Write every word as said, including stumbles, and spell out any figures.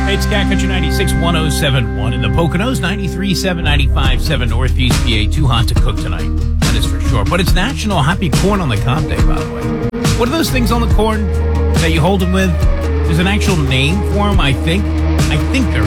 It's Cat Country ninety-six point one oh seven point one in the Poconos, ninety-three point seven, ninety-five point seven Northeast P A. Too hot to cook tonight. That is for sure. But it's National Happy Corn on the Cob Day, by the way. What are those things on the corn that you hold them with? There's an actual name for them, I think. I think there